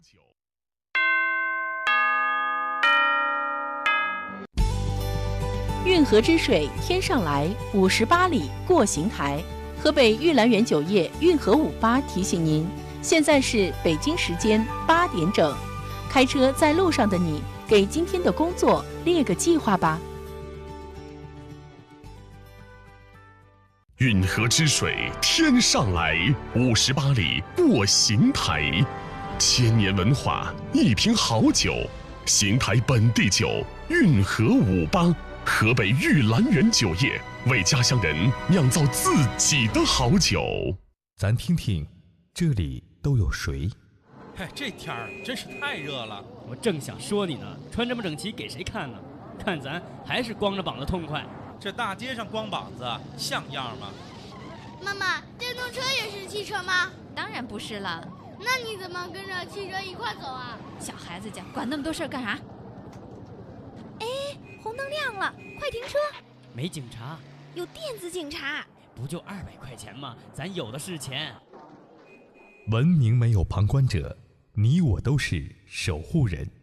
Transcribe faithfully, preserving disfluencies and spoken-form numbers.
酒。 运河之水天上来，五十八里过邢台。河北玉兰园酒业运河五八提醒您，现在是北京时间八点整。开车在路上的你，给今天的工作列个计划吧。 运河之水天上来，五十八里过邢台。千年文化，一瓶好酒，邢台本地酒，运河五八。河北玉兰园酒业为家乡人酿造自己的好酒。 咱听听，这里都有谁？ 嗨，这天儿真是太热了。 我正想说你呢，穿这么整齐给谁看呢？看咱还是光着膀子痛快。 这大街上光膀子像样吗？ 妈妈，电动车也是汽车吗？ 当然不是了。 那你怎么跟着汽车一块走啊？ 小孩子家管那么多事儿干啥？哎，红灯亮了，快停车！ 没警察， 有电子警察。 不就二百块钱吗？咱有的是钱。 文明没有旁观者，你我都是守护人。